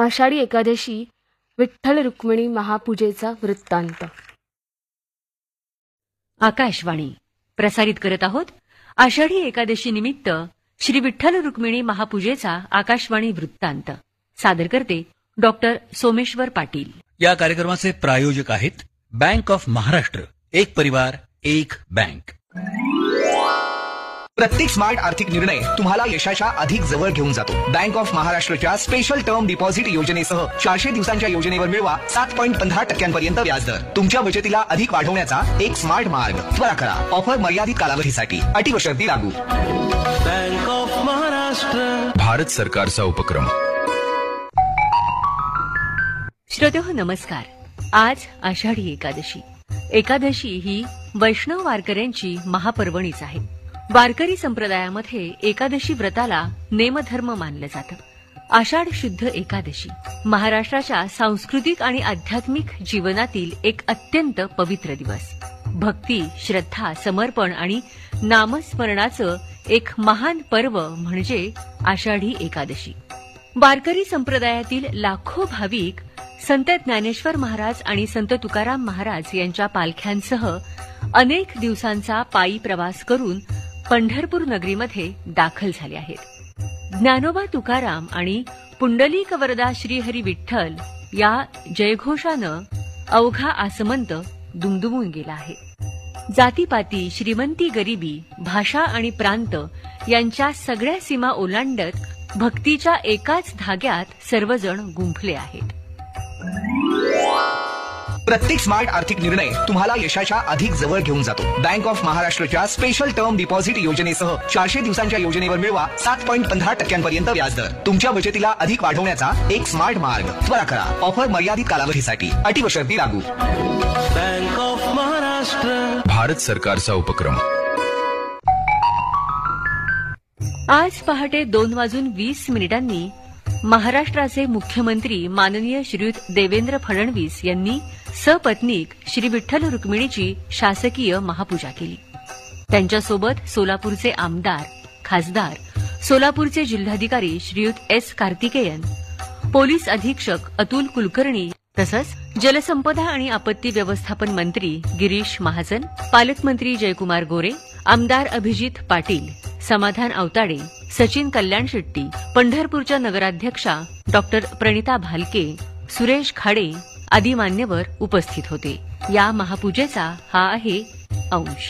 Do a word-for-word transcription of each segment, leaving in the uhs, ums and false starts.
आषाढी एकादशी विठ्ठल रुक्मिणी महापूजेचा वृत्तांत. आकाशवाणी प्रसारित करत आहोत आषाढी एकादशी निमित्त श्री विठ्ठल रुक्मिणी महापूजेचा आकाशवाणी वृत्तांत. सादर करते डॉक्टर सोमेश्वर पाटील. या कार्यक्रमाचे प्रायोजक आहेत बँक ऑफ महाराष्ट्र. एक परिवार एक बँक. प्रत्येक स्मार्ट आर्थिक निर्णय तुम्हाला यशाच्या अधिक जवळ घेऊन जातो. बँक ऑफ महाराष्ट्रच्या स्पेशल टर्म डिपॉझिट योजनेसह चारशे दिवसांच्या योजनेवर मिळवा सात पॉईंट पंधरा टक्क्यांपर्यंत व्याजदर. तुमच्या बचतीला अधिक वाढवण्याचा एक स्मार्ट मार्ग. त्वरा करा. ऑफर मर्यादित कालावधीसाठी. अटी व शर्ती लागू. बँक ऑफ महाराष्ट्र भारत सरकारचा उपक्रम. श्रोतेहो नमस्कार. आज आषाढी एकादशी. एकादशी ही वैष्णव वारकऱ्यांची महापर्वणीच आहे. वारकरी संप्रदायामध्ये एकादशी व्रताला नेमधर्म मानलं जातं. आषाढ शुद्ध एकादशी महाराष्ट्राच्या सांस्कृतिक आणि आध्यात्मिक जीवनातील एक अत्यंत पवित्र दिवस. भक्ती, श्रद्धा, समर्पण आणि नामस्मरणाचं एक महान पर्व म्हणजे आषाढी एकादशी. वारकरी संप्रदायातील लाखो भाविक संत ज्ञानेश्वर महाराज आणि संत तुकाराम महाराज यांच्या पालख्यांसह अनेक दिवसांचा पायी प्रवास करून पंढरपूर नगरीमध्ये दाखल झाले आहेत. ज्ञानोबा तुकाराम आणि पुंडलिक वरदा श्रीहरी विठ्ठल या जयघोषानं अवघा आसमंत दुमदुमून गेला आहे. जातीपाती, श्रीमंती, गरिबी, भाषा आणि प्रांत यांच्या सगळ्या सीमा ओलांडत भक्तीच्या एकाच धाग्यात सर्वजण गुंफले आहेत. प्रत्येक स्मार्ट आर्थिक निर्णय तुम्हाला यशाच्या अधिक जवळ घेऊन जातो. बँक ऑफ महाराष्ट्रच्या स्पेशल टर्म डिपॉझिट योजनेसह चारशे दिवसांच्या योजनेवर मिळवा सात पॉईंट पंधरा टक्क्यांपर्यंत व्याजदर. तुमच्या बचतीला अधिक वाढवण्याचा एक स्मार्ट मार्ग. त्वरा करा. ऑफर मर्यादित कालावधीसाठी. अटी व शर्ती लागू. बँक ऑफ महाराष्ट्र भारत सरकारचा उपक्रम. आज पहाटे दोन वाजून वीस मिनिटांनी महाराष्ट्राचे मुख्यमंत्री माननीय श्रीयुत देवेंद्र फडणवीस यांनी सपत्नीक श्री विठ्ठल रुक्मिणीची शासकीय महापूजा केली. त्यांच्यासोबत सोलापूरचे आमदार, खासदार, सोलापूरचे जिल्हाधिकारी श्रीयुत एस कार्तिकेयन, पोलीस अधीक्षक अतुल कुलकर्णी तसंच जलसंपदा आणि आपत्ती व्यवस्थापन मंत्री गिरीश महाजन, पालकमंत्री जयकुमार गोरे, आमदार अभिजित पाटील, समाधान आवताडे, सचिन कल्याण शेट्टी, पंढरपूरच्या नगराध्यक्षा डॉक्टर प्रणिता भालके, सुरेश खाडे आदी मान्यवर उपस्थित होते. या महापूजेचा हा आहे अंश.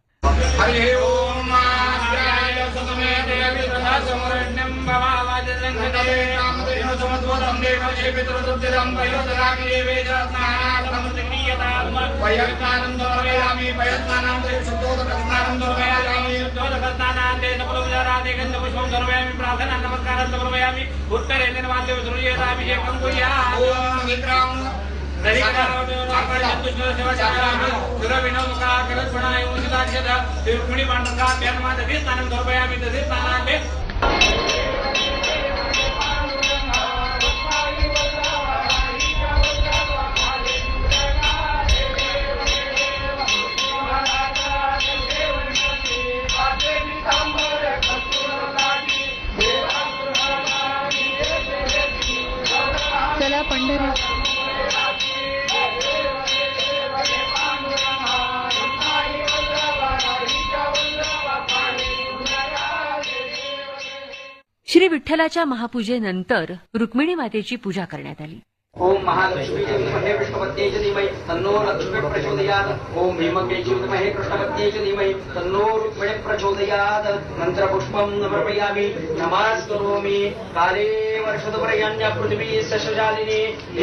चला पंढरी. श्री विठ्ठलाच्या महापूजेनंतर रुक्मिणी मातेची पूजा करण्यात आली. ओम महालक्ष्मीचे विद्महे कृष्णपत्नीचे धीमहि तन्नो लक्ष्मी प्रचोदयात्. ओम भीमकेचे विद्महे कृष्णपत्नीचे धीमहि तन्नो रुक्मिणी प्रचोदयात्. मंत्रपुष्पं समर्पयामि. नमस्करोमि. काले वर्षतुपर्यंत्या पृथिवी सस्यशालिनी